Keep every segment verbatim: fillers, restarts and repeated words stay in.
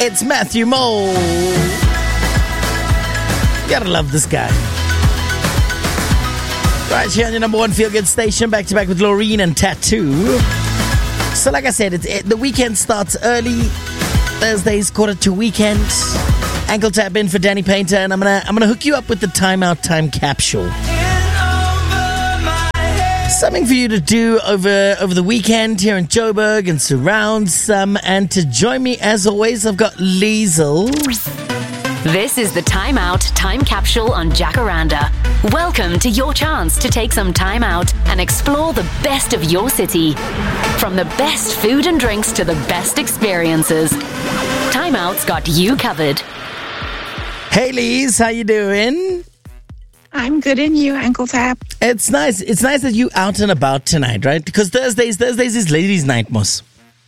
It's Matthew Mole. You gotta love this guy. Right here on your number one feel-good station, back to back with Laureen and Tattoo. So like I said, it's, it, the weekend starts early. Thursday's quarter to weekend. Ankle tap in for Danny Painter, and I'm gonna I'm gonna hook you up with the timeout time capsule. Something for you to do over over the weekend here in Joburg and surrounds. Um, and to join me, as always, I've got Liesl. This is the Time Out Time Capsule on Jacaranda. Welcome to your chance to take some time out and explore the best of your city. From the best food and drinks to the best experiences, Time Out's got you covered. Hey, Lies, how you doing? I'm good, and you, Ankle Tap? It's nice. It's nice that you out and about tonight, right? Because Thursdays, Thursdays is ladies' night, Moss.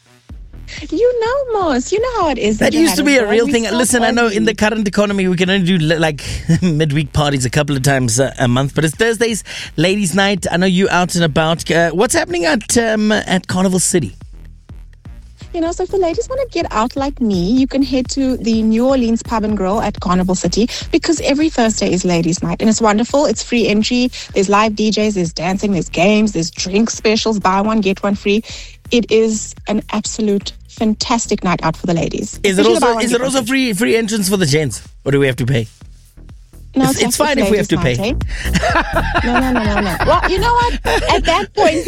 You know, Moss. You know how it is. That used to be a real thing. So Listen, I know in the current economy we can only do like midweek parties a couple of times a, a month, but it's Thursdays, ladies' night. I know you out and about. Uh, what's happening at um, at Carnival City? You know, so if the ladies want to get out like me, you can head to the New Orleans Pub and Grill at Carnival City, because every Thursday is ladies' night, and it's wonderful. It's free entry. There's live D Js, there's dancing, there's games, there's drink specials, buy one, get one free. It is an absolute fantastic night out for the ladies. Is it also is it also free free entrance for the gents, or do we have to pay? No, it's, it's fine if we have to pay. Night, eh? no, no, no, no, no. Well, you know what? At that point,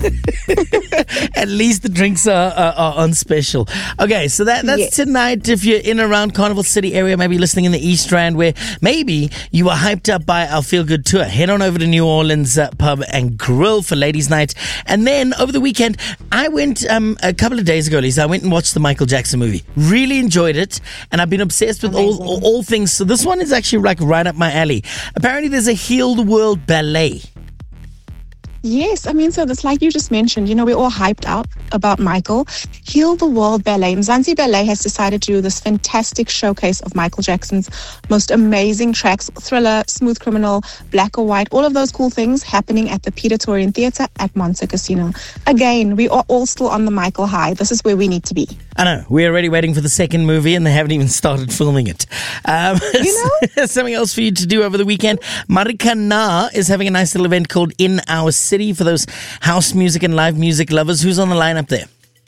pay. At least the drinks are, are, are on special. Okay, so that that's yes. Tonight. If you're in around Carnival City area, maybe listening in the East Rand, where maybe you were hyped up by our Feel Good tour, head on over to New Orleans uh, Pub and Grill for Ladies' Night. And then over the weekend, I went um, a couple of days ago, Lisa. I went and watched the Michael Jackson movie. Really enjoyed it, and I've been obsessed with all, all all things. So this one is actually like right up my alley. Apparently there's a Heal the World ballet. Yes, I mean, so that's like you just mentioned, you know, we're all hyped out about Michael. Heal the World Ballet. Mzansi Ballet has decided to do this fantastic showcase of Michael Jackson's most amazing tracks, Thriller, Smooth Criminal, Black or White, all of those cool things happening at the Peter Torian Theatre at Monster Casino. Again, we are all still on the Michael high. This is where we need to be. I know. We're already waiting for the second movie and they haven't even started filming it. Um, you know? Something else for you to do over the weekend. Marikana is having a nice little event called In Our City for those house music and live music lovers. Who's on the lineup there?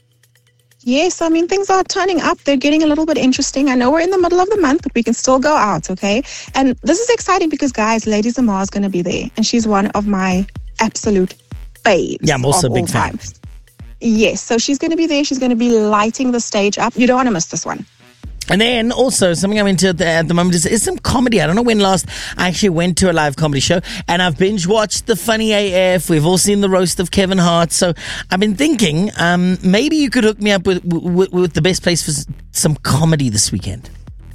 Yes, I mean, things are turning up. They're getting a little bit interesting. I know we're in the middle of the month, but we can still go out, okay? And this is exciting because, guys, Lady Zamar is going to be there. And she's one of my absolute faves. Yeah, I'm also a big fan. Yes, so she's going to be there. She's going to be lighting the stage up. You don't want to miss this one. And then also something I'm into at the, at the moment is, is some comedy. I don't know when last I actually went to a live comedy show, and I've binge watched the Funny A F. We've all seen the roast of Kevin Hart. So I've been thinking um, maybe you could hook me up with, with, with the best place for some comedy this weekend.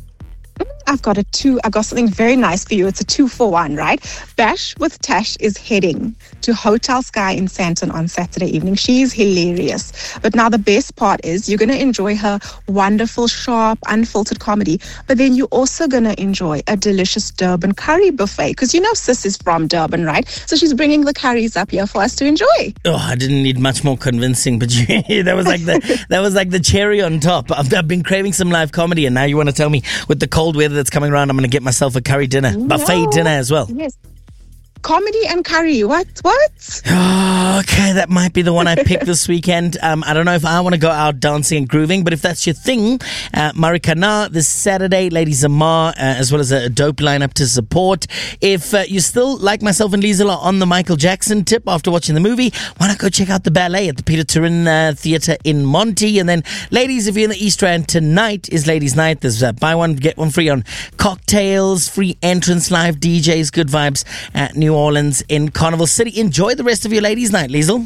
I've got a two, I've got something very nice for you. It's a two for one, right? Bash with Tash is heading to Hotel Sky in Sandton on Saturday evening. She's hilarious. But now the best part is you're going to enjoy her wonderful, sharp, unfiltered comedy. But then you're also going to enjoy a delicious Durban curry buffet. Because you know Sis is from Durban, right? So she's bringing the curries up here for us to enjoy. Oh, I didn't need much more convincing, but you, that was like the that was like the cherry on top. I've, I've been craving some live comedy, and now you want to tell me with the cold weather that's coming around, I'm going to get myself a curry dinner, buffet no. dinner as well. Yes. Comedy and curry. What? What? Oh, okay, that might be the one I pick this weekend. Um, I don't know if I want to go out dancing and grooving, but if that's your thing, uh, Marikana this Saturday, Lady Zamar, uh, as well as a dope lineup to support. If uh, you still, like myself and Liesl, are on the Michael Jackson tip after watching the movie, why not go check out the ballet at the Peter Turin uh, Theatre in Monty? And then, ladies, if you're in the East Rand, tonight is Ladies' Night. There's uh, buy one, get one free on cocktails, free entrance, live D Js, good vibes at New New Orleans in Carnival City. Enjoy the rest of your ladies' night, Liesl.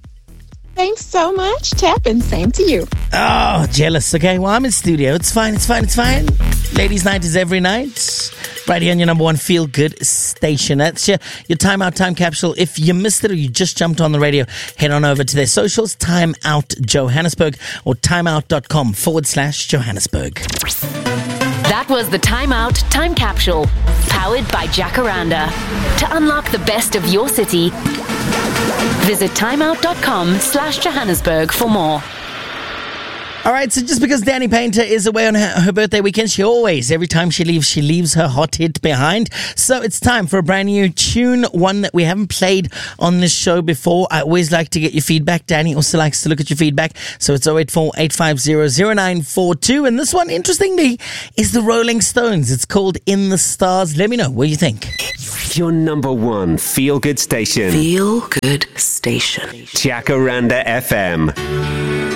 Thanks so much, Tap, and same to you. Oh, jealous. Okay, well, I'm in studio. It's fine, it's fine, it's fine. Ladies' night is every night. Right here on your number one feel-good station. That's your, your Time Out Time Capsule. If you missed it or you just jumped on the radio, head on over to their socials, Time Out Johannesburg or timeout.com forward slash Johannesburg. That was the Time Out Time Capsule, powered by Jacaranda. To unlock the best of your city, visit timeout.com slash Johannesburg for more. All right, so just because Danny Painter is away on her, her birthday weekend, she always, every time she leaves, she leaves her hot hit behind. So it's time for a brand new tune, one that we haven't played on this show before. I always like to get your feedback. Danny also likes to look at your feedback. So it's oh eight four, eight five zero, zero nine four two. And this one, interestingly, is the Rolling Stones. It's called In the Stars. Let me know what you think. Your number one feel-good station. Feel Good Station. Jacaranda F M.